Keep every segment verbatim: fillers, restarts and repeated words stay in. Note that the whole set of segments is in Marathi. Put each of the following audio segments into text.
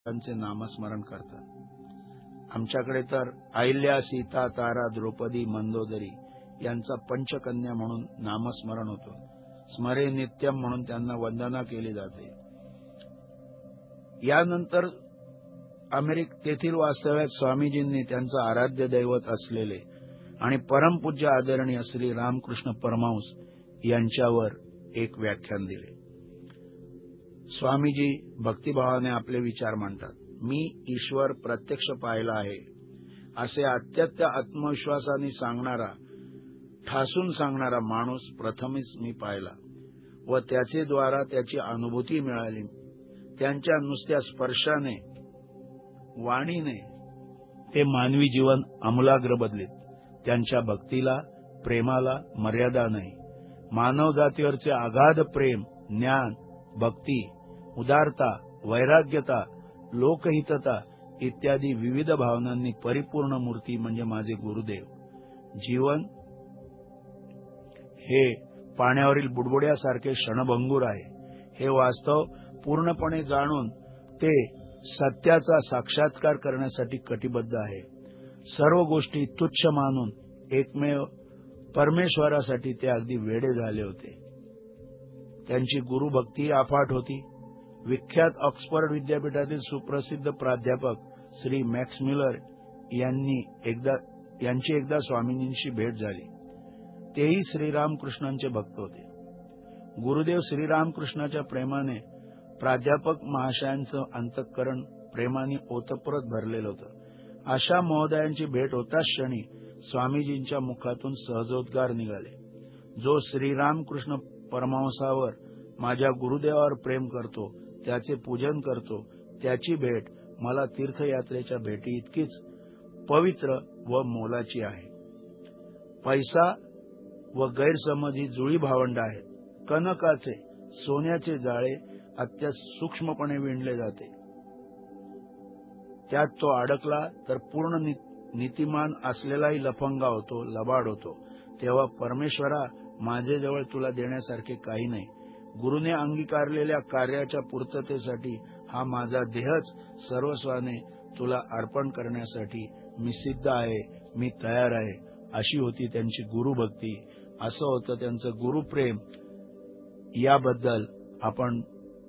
त्यांचे नामस्मरण करतात। आमच्याकडे तर अहिल्या, सीता, तारा, द्रौपदी, मंदोदरी यांचा पंचकन्या म्हणून नामस्मरण होतो। स्मरे नित्यम म्हणून त्यांना वंदना केली जाते। यानंतर अमेरिक तेथील वास्तव्यात स्वामीजींनी त्यांचं आराध्य दैवत असलेले आणि परमपूज्य आदरणीय श्री रामकृष्ण परमहंस यांच्यावर एक व्याख्यान दिले। स्वामीजी भक्तिभावाने आपले विचार मांडतात। मी ईश्वर प्रत्यक्ष पाहिला आहे असे अत्यंत आत्मविश्वासाने सांगणारा, ठासून सांगणारा माणूस प्रथमच मी पाहिला व त्याचे द्वारा त्याची अनुभूती मिळाली। त्यांच्या नुसत्या स्पर्शाने, वाणीने ते मानवी जीवन आमूलाग्र बदलित। त्यांच्या भक्तीला, प्रेमाला मर्यादा नाही। मानव जातीवरचे अगाध प्रेम, ज्ञान, भक्ती, उदारता, वैराग्यता, लोकहितता इत्यादी विविध भावनांनी परिपूर्ण मूर्ती म्हणजे माझे गुरुदेव। जीवन हे पाण्यावरील बुडबुड्यासारखे क्षणभंगूर आहे, हे वास्तव पूर्णपणे जाणून ते सत्याचा साक्षात्कार करण्यासाठी कटिबद्ध आहे। सर्व गोष्टी तुच्छ मानून एकमेव परमेश्वरासाठी ते अगदी वेडे झाले होते। त्यांची गुरुभक्ती अफाट होती। विख्यात ऑक्सफर्ड विद्यापीठातील सुप्रसिद्ध प्राध्यापक श्री मॅक्स मिलर यांनी एकदा यांची एकदा स्वामीजींशी भेट झाली। तेही श्रीरामकृष्णांचे भक्त होते। गुरुदेव श्रीरामकृष्णाच्या प्रेमाने प्राध्यापक महाशयांचं अंतःकरण प्रेमाने ओतप्रत भरलेलं होतं। अशा महोदयांची भेट होताच क्षणी स्वामीजींच्या मुखातून सहजोद्गार निघाले। जो श्रीरामकृष्ण परमहंसावर, माझ्या गुरुदेवावर प्रेम करतो, त्याचे पूजन करतो, त्याची भेट मला तीर्थयात्रेच्या भेटी इतकीच पवित्र व मोलाची आहे। पैसा व गैरसमज ही जुळी भावंड आहेत। कनकाचे, सोन्याचे जाळे अत्यंत सूक्ष्मपणे विणले जाते। त्यात तो अडकला तर पूर्ण नीतिमान असलेलाही लफंगा होतो, लबाड होतो। तेव्हा परमेश्वरा, माझ्याजवळ तुला देण्यासारखे काही नाही। गुरुने अंगीकारलेल्या कार्याच्या पूर्ततेसाठी हा माझा देहच सर्वस्वाने तुला अर्पण करण्यासाठी मी सिद्ध आहे, मी तयार आहे, अशी होती त्यांची गुरुभक्ती, असं होतं त्यांचं गुरुप्रेम। याबद्दल आपण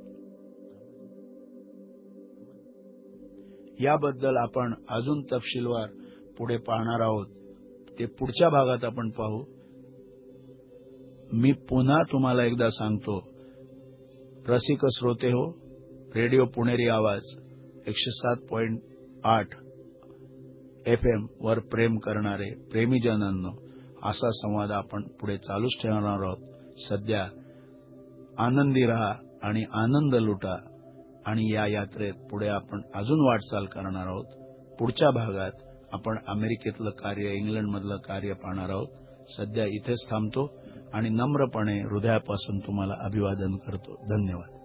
याबद्दल आपण अजून तपशीलवार पुढे पाहणार आहोत। ते पुढच्या भागात आपण पाहू। मी पुन्हा तुम्हाला एकदा सांगतो, रसिक श्रोते हो, रेडिओ पुणेरी आवाज एकशे सात पॉइंट आठ एफ एम वर प्रेम करणारे प्रेमीजनांनो, असा संवाद आपण पुढे चालूच ठेवणार आहोत। सध्या आनंदी रहा आणि आनंद लुटा आणि या यात्रेत पुढे आपण अजून वाटचाल करणार आहोत। पुढच्या भागात आपण अमेरिकेतलं कार्य, इंग्लंडमधलं कार्य पाहणार आहोत। सध्या इथेच थांबतो आणि नम्रपणे हृदयापासून तुम्हाला अभिवादन करतो। धन्यवाद।